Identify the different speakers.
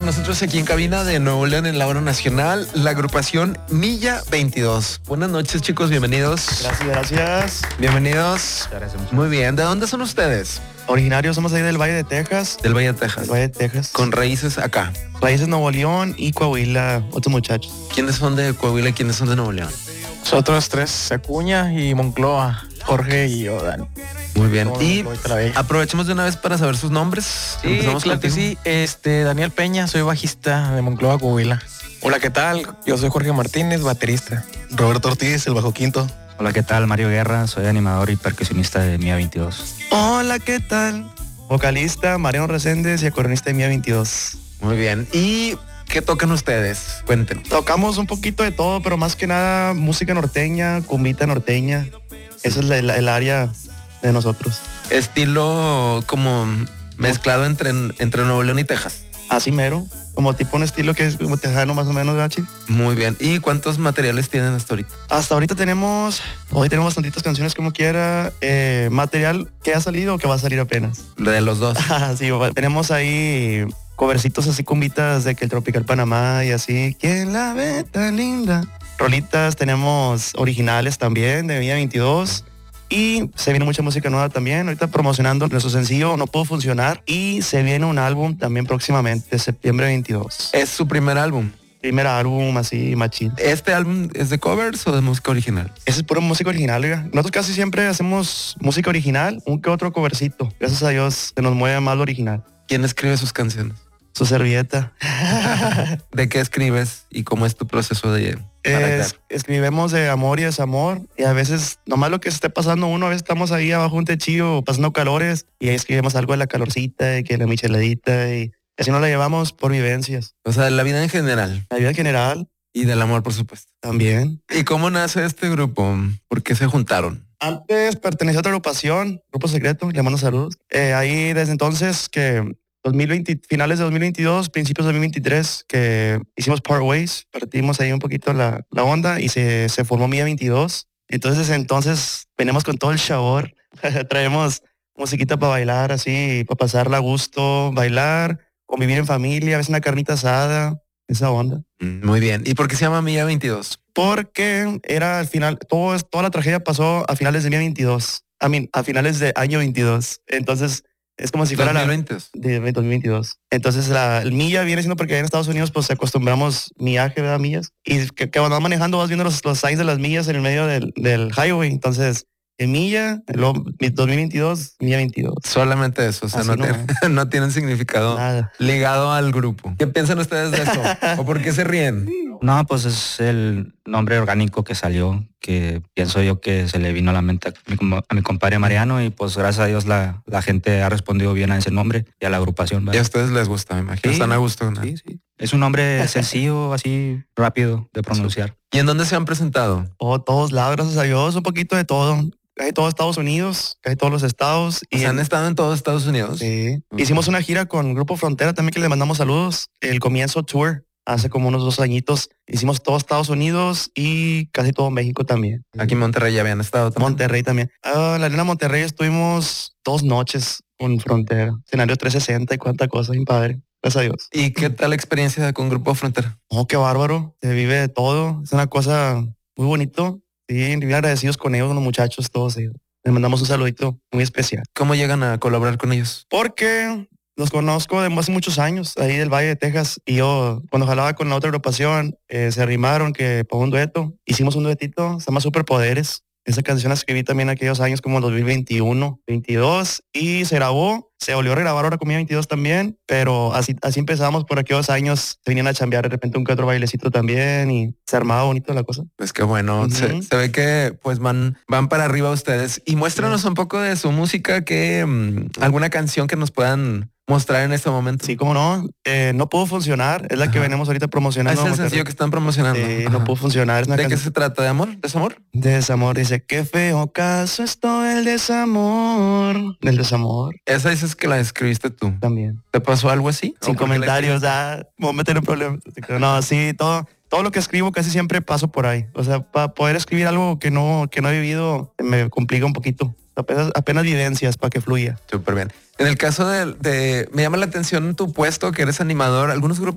Speaker 1: nosotros aquí en cabina de Nuevo León en la hora nacional, la agrupación Milla 22. Buenas noches, chicos, bienvenidos.
Speaker 2: Gracias.
Speaker 1: Bienvenidos.
Speaker 3: Gracias.
Speaker 1: Muy bien, ¿de dónde son ustedes?
Speaker 2: Originarios somos ahí del Valle de Texas.
Speaker 1: Del Valle de Texas.
Speaker 2: Del Valle de Texas.
Speaker 1: Con raíces acá.
Speaker 2: Raíces Nuevo León y Coahuila, otros muchachos.
Speaker 1: ¿Quiénes son de Coahuila y quiénes son de Nuevo León?
Speaker 3: Nosotros tres, Acuña y Moncloa, Jorge y yo, Dani.
Speaker 1: Muy bien. Y
Speaker 3: vez.
Speaker 1: aprovechemos de una vez para saber sus nombres.
Speaker 3: Sí,
Speaker 1: Empezamos
Speaker 3: claro que
Speaker 1: contigo.
Speaker 3: sí. Daniel Peña, soy bajista de Moncloa, Coahuila. Hola, ¿qué tal? Yo soy Jorge Martínez, baterista.
Speaker 4: Roberto Ortiz, el bajo quinto.
Speaker 5: Hola, ¿qué tal? Mario Guerra, soy animador y percusionista de Mía 22.
Speaker 2: Hola, ¿qué tal? Vocalista Mariano Reséndez y acordeonista de Mía 22.
Speaker 1: Muy bien. ¿Y qué tocan ustedes? Cuéntenos.
Speaker 2: Tocamos un poquito de todo, pero más que nada música norteña, cumbita norteña. Esa es el área de nosotros.
Speaker 1: Estilo como mezclado entre Nuevo León y Texas.
Speaker 2: Así mero, como tipo un estilo que es como tejano más o menos, Gachi.
Speaker 1: Muy bien. ¿Y cuántos materiales tienen hasta ahorita?
Speaker 2: Hasta ahorita tenemos bastantitas canciones como quiera, material que ha salido o que va a salir apenas.
Speaker 1: De los dos.
Speaker 2: Sí, tenemos ahí covercitos así, cumbitas de que el Tropical Panamá y así. ¿Quién la ve tan linda? Rolitas, tenemos originales también de Mía 22. Y se viene mucha música nueva también. Ahorita promocionando nuestro sencillo No Puedo Funcionar. Y se viene un álbum también próximamente, septiembre 22.
Speaker 1: ¿Es su primer álbum?
Speaker 2: Primer álbum así, machín.
Speaker 1: ¿Este álbum es de covers o de música original?
Speaker 2: Esa es pura música original, oiga. Nosotros casi siempre hacemos música original, un que otro covercito. Gracias a Dios se nos mueve más lo original.
Speaker 1: ¿Quién escribe sus canciones?
Speaker 2: Su servilleta.
Speaker 1: ¿De qué escribes y cómo es tu proceso de para
Speaker 2: Escribimos de amor y desamor, y a veces nomás lo que se esté pasando uno, a veces estamos ahí abajo un techillo pasando calores y ahí escribimos algo de la calorcita, de que la micheladita, y así nos la llevamos por vivencias.
Speaker 1: O sea, de la vida en general.
Speaker 2: La vida en general
Speaker 1: Y del amor, por supuesto.
Speaker 2: también.
Speaker 1: ¿Y cómo nace este grupo? ¿Por qué se juntaron?
Speaker 2: Antes pertenecía a otra agrupación, Grupo Secreto, le mando saludos. Ahí desde entonces que 2020, finales de 2022, principios de 2023, que hicimos Part Ways, partimos ahí un poquito la onda y se formó Mía 22. Entonces desde entonces venimos con todo el sabor, traemos musiquita para bailar así, para pasarla a gusto, bailar, convivir en familia, a veces una carnita asada, esa onda.
Speaker 1: Muy bien. ¿Y por qué se llama Milla 22?
Speaker 2: Porque era al final, toda la tragedia pasó a finales de Mía 22, a finales de año 22. Entonces es como si fuera
Speaker 1: 2020.
Speaker 2: de 2022. Entonces el milla viene siendo porque en Estados Unidos pues acostumbramos millaje, ¿verdad? Millas. Y que cuando vas manejando vas viendo los signs de las millas en el medio del highway. Entonces, en milla, el 2022, Milla 22.
Speaker 1: Solamente eso, o sea,
Speaker 2: Así
Speaker 1: no tienen significado
Speaker 2: Nada.
Speaker 1: ligado al grupo. ¿Qué piensan ustedes de eso? ¿O por qué se ríen?
Speaker 5: No, pues es el nombre orgánico que salió, que pienso yo que se le vino a la mente a mi compadre Mariano, y pues gracias a Dios la gente ha respondido bien a ese nombre y a la agrupación,
Speaker 1: Y a
Speaker 5: ¿verdad?
Speaker 1: ustedes les gusta, me imagino.
Speaker 5: Sí.
Speaker 1: Están a gusto, ¿no?
Speaker 2: Sí.
Speaker 5: Es un nombre sencillo, así rápido de pronunciar.
Speaker 1: ¿Y en dónde se han presentado?
Speaker 2: Todos lados, gracias a Dios, un poquito de todo. Casi todos Estados Unidos, casi todos los estados.
Speaker 1: ¿Y han estado en todos Estados Unidos?
Speaker 2: Sí. Hicimos una gira con Grupo Frontera también, que le mandamos saludos. El Comienzo Tour, hace como unos 2 añitos. Hicimos todo Estados Unidos y casi todo México también.
Speaker 1: Aquí en Monterrey ya habían estado también.
Speaker 2: Monterrey también. La Arena Monterrey estuvimos 2 noches con Frontera. Escenario 360 y cuánta cosa, bien padre. Gracias a Dios.
Speaker 1: ¿Y qué tal la experiencia con Grupo Frontera?
Speaker 2: Oh, qué bárbaro. Se vive de todo. Es una cosa muy bonito. Sí, bien agradecidos con ellos, con los muchachos, todos ellos. Les mandamos un saludito muy especial.
Speaker 1: ¿Cómo llegan a colaborar con ellos?
Speaker 2: Porque los conozco de hace muchos años, ahí del Valle de Texas, y yo cuando jalaba con la otra agrupación, se arrimaron que por un dueto, hicimos un duetito, se llama Superpoderes. Esa canción la escribí también aquellos años como 2021, 22, y se grabó, se volvió a regrabar ahora con Mía 22 también, pero así empezamos por aquellos años, se venían a chambear de repente un que otro bailecito también, y se armaba bonito la cosa.
Speaker 1: Pues qué bueno, se ve que pues van para arriba ustedes. Y muéstranos un poco de su música, que alguna canción que nos puedan mostrar en este momento.
Speaker 2: Sí, cómo no. No Puedo Funcionar, es la que venimos ahorita promocionando.
Speaker 1: Es el sencillo que están promocionando.
Speaker 2: No Puedo Funcionar. Es una
Speaker 1: ¿De qué se trata? ¿De amor? ¿Desamor?
Speaker 2: Desamor. Dice, qué feo caso es todo el desamor. Del desamor.
Speaker 1: Esa dices que la escribiste tú.
Speaker 2: También.
Speaker 1: ¿Te pasó algo así?
Speaker 2: Sin comentarios, voy a meter un problema. No, sí, todo lo que escribo casi siempre paso por ahí. O sea, para poder escribir algo que no he vivido, me complica un poquito. Apenas vivencias para que fluya.
Speaker 1: Súper bien. En el caso me llama la atención tu puesto, que eres animador. Algunos grupos